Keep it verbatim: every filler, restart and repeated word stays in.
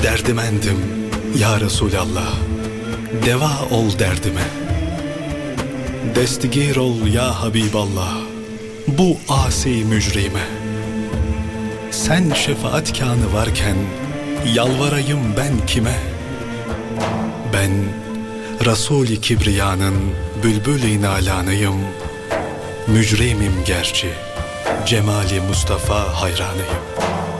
Derdimendim ya Resulallah, deva ol derdime. Destigir ol ya Habiballah, bu asi mücrime. Sen şefaatkanı varken yalvarayım ben kime? Ben Resul-i Kibriya'nın bülbül-i nalanıyım. Mücrimim gerçi, cemali Mustafa hayranıyım.